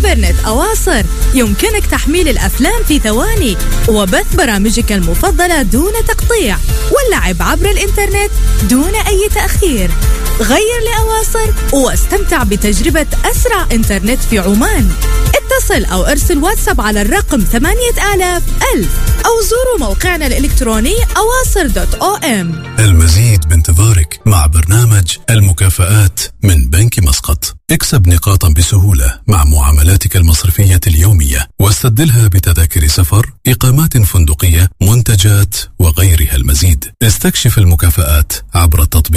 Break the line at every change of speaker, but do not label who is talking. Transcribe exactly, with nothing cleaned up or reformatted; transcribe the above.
إنترنت أواصر يمكنك تحميل الأفلام في ثواني وبث برامجك المفضلة دون تقطيع واللعب عبر الإنترنت دون أي تأخير. غير لأواصر واستمتع بتجربة أسرع إنترنت في عمان. اتصل أو ارسل واتساب على الرقم ثمانية آلاف ألف أو زوروا موقعنا الإلكتروني أواصر دوت أو إم.
المزيد بانتظارك مع برنامج المكافآت من بنك مسقط. اكسب نقاطا بسهولة مع معاملاتك المصرفية اليومية واستبدلها بتذاكر سفر، إقامات فندقية، منتجات وغيرها المزيد. استكشف المكافآت عبر التطبيق.